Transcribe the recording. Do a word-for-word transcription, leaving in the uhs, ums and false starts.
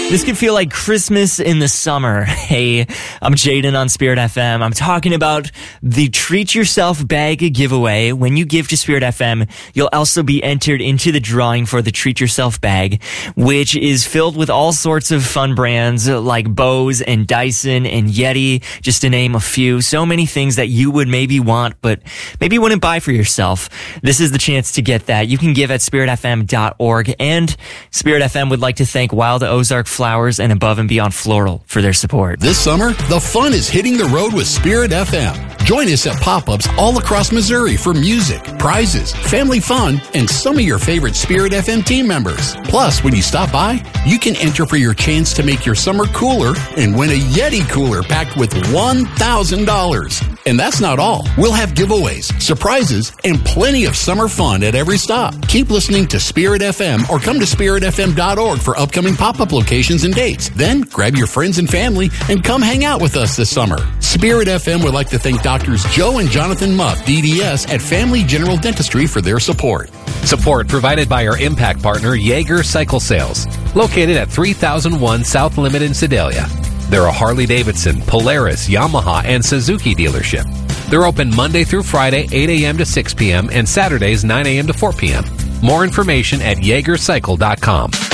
This could feel like Christmas in the summer. Hey, I'm Jaden on Spirit F M. I'm talking about the Treat Yourself Bag giveaway. When you give to Spirit F M, you'll also be entered into the drawing for the Treat Yourself Bag, which is filled with all sorts of fun brands like Bose and Dyson and Yeti, just to name a few. So many things that you would maybe want, but maybe wouldn't buy for yourself. This is the chance to get that. You can give at spirit f m dot org, and Spirit F M would like to thank Wild Ozark Flowers and Above and Beyond Floral for their support. This summer, the fun is hitting the road with Spirit F M. Join us at pop-ups all across Missouri for music, prizes, family fun, and some of your favorite Spirit F M team members. Plus, when you stop by, you can enter for your chance to make your summer cooler and win a Yeti cooler packed with one thousand dollars. And that's not all. We'll have giveaways, surprises, and plenty of summer fun at every stop. Keep listening to Spirit F M or come to spirit f m dot org for upcoming pop-up locations and dates. Then grab your friends and family and come hang out with us this summer. Spirit F M would like to thank Doctors Joe and Jonathan Muff, D D S, at Family General Dentistry for their support. Support provided by our impact partner, Yeager Cycle Sales, located at three thousand one South Limit in Sedalia. They're a Harley-Davidson, Polaris, Yamaha, and Suzuki dealership. They're open Monday through Friday, eight a.m. to six p.m., and Saturdays, nine a.m. to four p.m. More information at Yeager Cycle dot com.